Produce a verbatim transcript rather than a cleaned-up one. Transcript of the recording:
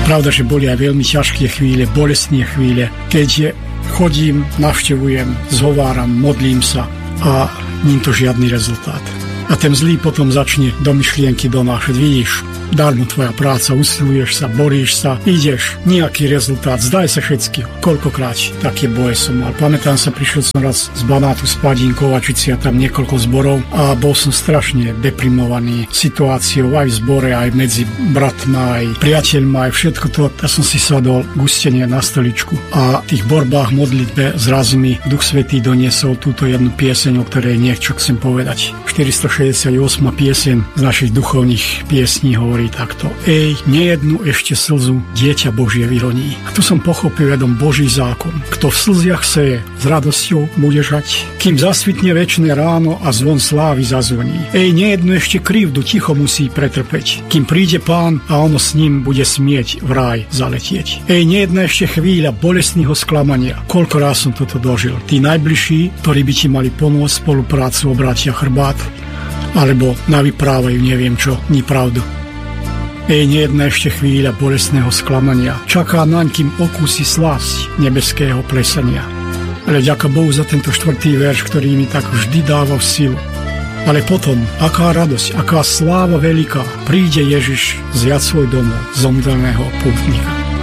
Pravda, že boli aj veľmi ťažké chvíle, bolestné chvíle, keď chodím, navštevujem, zhováram, modlím sa a ním to žiadny rezultát. A ten zlý potom začne do myšlienky donášať. Vidíš, darmo tvoja práca, usiluješ sa, boríš sa, ideš, nejaký rezultát, zdaj sa všetkého. Koľkokrát také boje som mal. Pamätám sa, prišiel som raz z Banátu, z Padín, Kovačici a tam niekoľko zborov a bol som strašne deprimovaný situáciou aj v zbore, aj medzi bratma, aj priateľma, aj všetko to. Ja som si sadol gustenie na stoličku a v tých borbách modlitbe zrazu mi Duch Svätý doniesol túto jednu pieseň, o ktorej niečo chcem povedať. štyristošesťdesiatosem pieseň z našich duchovných piesní hovorí takto. Ej, nejednu ešte slzu dieťa Božie vyroní. A tu som pochopil jeden Boží zákon. Kto v slziach seje, s radosťou bude žať, kým zasvitne večné ráno a zvon slávy zazvoní. Ej, nejednu ešte krivdu ticho musí pretrpeť, kým príde Pán a ono s ním bude smieť v raj zaletieť. Ej, nejedna ešte chvíľa bolestného sklamania. Koľko raz som toto dožil. Tí najbližší, ktorí by ti mali pomôcť spoluprácu, obrátia chrbát alebo navyprávajú neviem čo, ni pravdu. Ej, nejedna ešte chvíľa bolestného sklamania. Čaká naň, kým okúsi slásť nebeského plesania. Ale ďaká Bohu za tento štvrtý verš, ktorý mi tak vždy dával silu. Ale potom, aká radosť, aká sláva veľká, príde Ježiš zjať svoj domov zomdleného pútnika.